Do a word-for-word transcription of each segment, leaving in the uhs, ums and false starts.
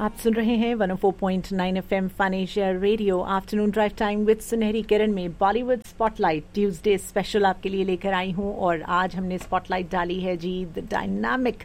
आप सुन रहे हैं one O four point nine FM fun Asia radio afternoon drive time with सुनहरी किरण में बॉलीवुड स्पॉटलाइट ट्यूसडे स्पेशल आपके लिए लेकर आई हूं। और आज हमने स्पॉटलाइट डाली है जी the dynamic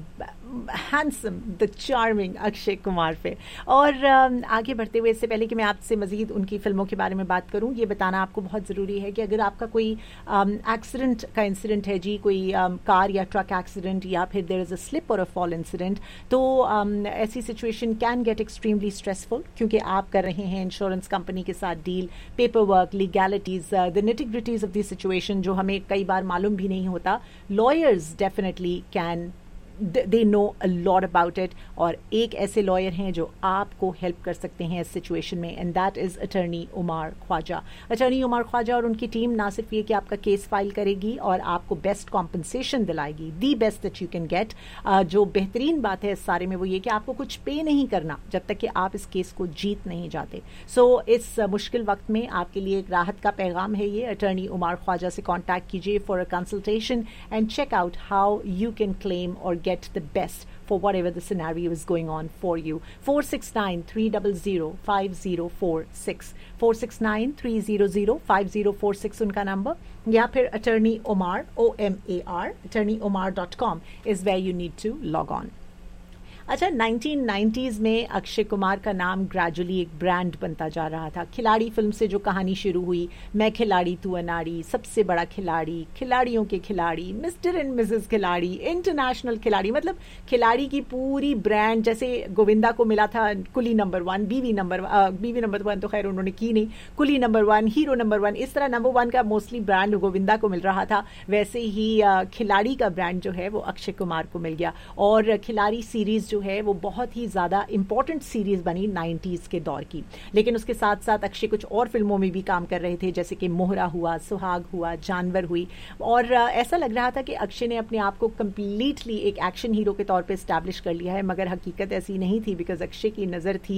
handsome the charming Akshay Kumar पे। और uh, आगे बढ़ते हुए इससे पहले कि मैं आपसे मज़ीद उनकी फ़िल्मों के बारे में बात करूं, ये बताना आपको बहुत ज़रूरी है कि अगर आपका कोई एक्सीडेंट um, का इंसिडेंट है जी, कोई um, कार या ट्रक एक्सीडेंट या फिर देयर इज़ अ स्लिप और अ फॉल इंसिडेंट, तो um, ऐसी situation can get extremely stressful, क्योंकि आप कर रहे हैं इंश्योरेंस कंपनी के साथ deal, paper work, legalities, the nitty-gritties of this situation जो हमें कई बार मालूम भी नहीं होता। Lawyers definitely can they know a lot about it, और एक ऐसे लॉयर हैं जो आपको हेल्प कर सकते हैं इस सिचुएशन में, and that is attorney Umar Khwaja. Attorney Umar Khwaja और उनकी टीम ना सिर्फ ये कि आपका केस फाइल करेगी और आपको best compensation दिलाएगी, the best that you can get. जो बेहतरीन बात है इस सारे में वो ये कि आपको कुछ पे नहीं करना जब तक कि आप इस केस को जीत नहीं जाते। सो so, इस uh, मुश्किल वक्त में आपके लिए एक राहत का पैगाम है ये। अटर्नी उमर ख्वाजा से कॉन्टैक्ट कीजिए for a consultation and check out how you can claim और get the best for whatever the scenario is going on for you. four six nine, three zero zero, five zero four six four six nine, three zero zero, five zero four six उनका number, या फिर attorney omar o m a r attorney omar dot com is where you need to log on. अच्छा, nineteen nineties में अक्षय कुमार का नाम gradually एक brand बनता जा रहा था। खिलाड़ी फिल्म से जो कहानी शुरू हुई, मैं खिलाड़ी तू अनाड़ी, सबसे बड़ा खिलाड़ी, खिलाड़ियों के खिलाड़ी, मिस्टर एंड मिसेस खिलाड़ी, इंटरनेशनल खिलाड़ी, मतलब खिलाड़ी की पूरी ब्रांड। जैसे गोविंदा को मिला था कुली नंबर वन, बीवी नंबर बीवी नंबर वन तो खैर उन्होंने की नहीं, कुली number one, hero number one, इस तरह नंबर वन का मोस्टली ब्रांड गोविंदा को मिल रहा था। वैसे ही खिलाड़ी का ब्रांड जो है वो अक्षय कुमार को मिल गया, और खिलाड़ी सीरीज जो है वो बहुत ही ज़्यादा इंपॉर्टेंट सीरीज़ बनी नाइंटीज़ के दौर की। लेकिन उसके साथ साथ अक्षय कुछ और फिल्मों में भी काम कर रहे थे, जैसे कि मोहरा हुआ, सुहाग हुआ, जानवर हुई, और ऐसा लग रहा था कि अक्षय ने अपने आप को कम्प्लीटली एक एक्शन हीरो के तौर पे इस्टेब्लिश कर लिया है, मगर हकीकत ऐसी नहीं थी, बिकॉज अक्षय की नज़र थी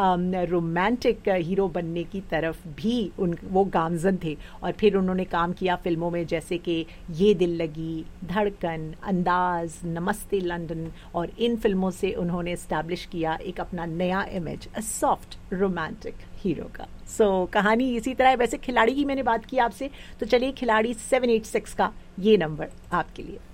रोमांटिक हीरो बनने की तरफ भी, उन वो गामजन थे। और फिर उन्होंने काम किया फिल्मों में जैसे कि ये दिल लगी, धड़कन, अंदाज, नमस्ते लंदन, और इन फिल्मों से उन्होंने एस्टैब्लिश किया एक अपना नया image, a soft romantic hero का। सो so, कहानी इसी तरह है। वैसे खिलाड़ी की मैंने बात की आपसे, तो चलिए खिलाड़ी सेवन एट सिक्स का ये नंबर आपके लिए।